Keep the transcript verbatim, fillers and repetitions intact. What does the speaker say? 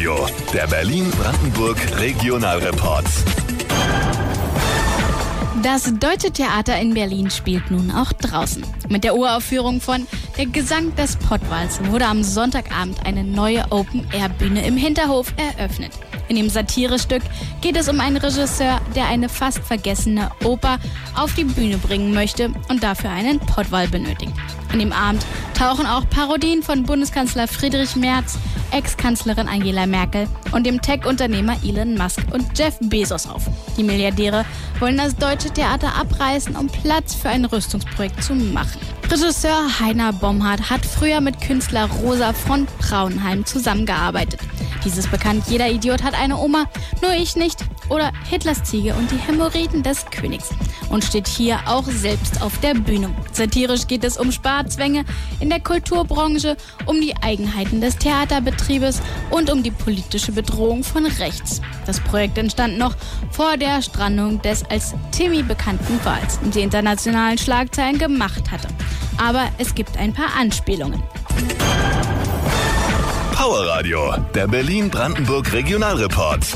Powerradio, der Berlin-Brandenburg Regionalreport. Das Deutsche Theater in Berlin spielt nun auch draußen. Mit der Uraufführung von Der Gesang des Pottwals wurde am Sonntagabend eine neue Open-Air-Bühne im Hinterhof eröffnet. In dem Satirestück geht es um einen Regisseur, der eine fast vergessene Oper auf die Bühne bringen möchte und dafür einen Pottwal benötigt. An dem Abend tauchen auch Parodien von Bundeskanzler Friedrich Merz, Ex-Kanzlerin Angela Merkel und dem Tech-Unternehmer Elon Musk und Jeff Bezos auf. Die Milliardäre wollen das Deutsche Theater abreißen, um Platz für ein Rüstungsprojekt zu machen. Regisseur Heiner Bomhard hat früher mit Künstler Rosa von Braunheim zusammengearbeitet. Dieses bekannt, jeder Idiot hat eine Oma, nur ich nicht, oder Hitlers Ziege und die Hämorrhoiden des Königs und steht hier auch selbst auf der Bühne. Satirisch geht es um Sparzwänge in der Kulturbranche, um die Eigenheiten des Theaterbetriebes und um die politische Bedrohung von rechts. Das Projekt entstand noch vor der Strandung des als Timmy bekannten Wals, die internationalen Schlagzeilen gemacht hatte. Aber es gibt ein paar Anspielungen. Powerradio, der Berlin-Brandenburg Regionalreport.